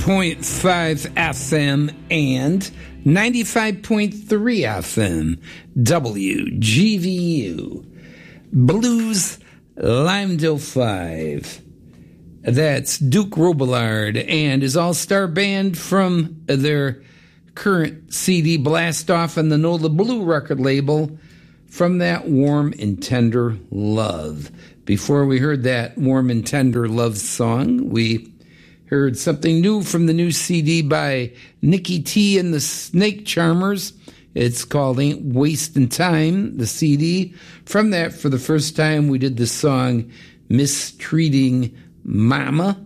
FM and 95.3 FM WGVU. Blues Limedale 5. That's Duke Robillard and his all-star band from their current CD Blast Off on the Nola Blue record label, from that Warm and Tender Love. Before we heard that Warm and Tender Love song, we heard something new from the new CD by Nikki T and the Snake Charmers. It's called Ain't Wastin' Time, the CD. From that, for the first time, we did the song Mistreating Mama.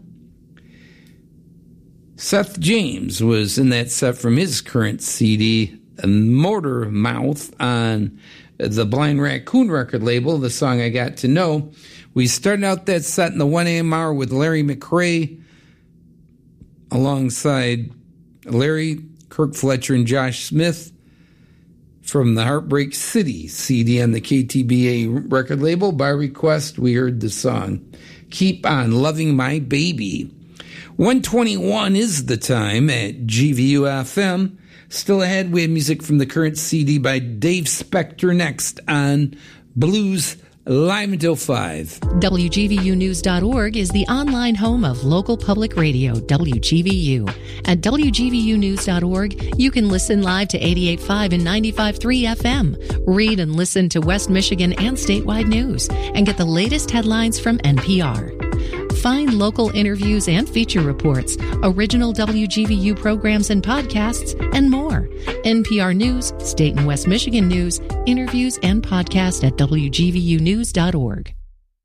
Seth James was in that set from his current CD, Motor Mouth, on the Blind Raccoon record label, the song I Got to Know. We started out that set in the 1 a.m. hour with Larry McRae, alongside Larry, Kirk Fletcher, and Josh Smith from the Heartbreak City CD on the KTBA record label. By request, we heard the song Keep On Loving My Baby. 1:21 is the time at GVU-FM. Still ahead, we have music from the current CD by Dave Spector next on Blues Live Until 5. WGVUnews.org is the online home of local public radio, WGVU. At WGVUnews.org, you can listen live to 88.5 and 95.3 FM, read and listen to West Michigan and statewide news, and get the latest headlines from NPR. Find local interviews and feature reports, original WGVU programs and podcasts, and more. NPR News, State and West Michigan News, interviews, and podcasts at WGVUnews.org.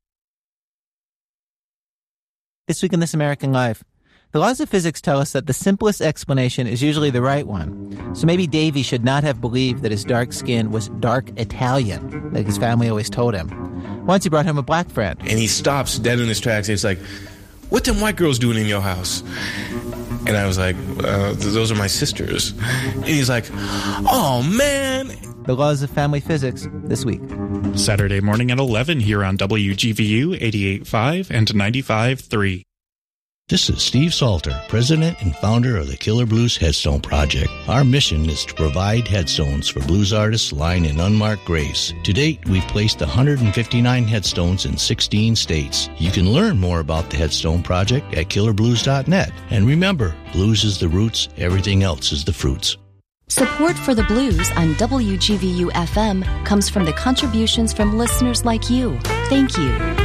This week in This American Life, the laws of physics tell us that the simplest explanation is usually the right one. So maybe Davy should not have believed that his dark skin was dark Italian, like his family always told him. Once he brought home a black friend. And he stops dead in his tracks. And he's like, "What them white girls doing in your house?" And I was like, "Those are my sisters." And he's like, "Oh, man." The laws of family physics this week. Saturday morning at 11 here on WGVU 88.5 and 95.3. This is Steve Salter, president and founder of the Killer Blues Headstone Project. Our mission is to provide headstones for blues artists lying in unmarked graves. To date, we've placed 159 headstones in 16 states. You can learn more about the Headstone Project at killerblues.net. And remember, blues is the roots, everything else is the fruits. Support for the blues on WGVU-FM comes from the contributions from listeners like you. Thank you.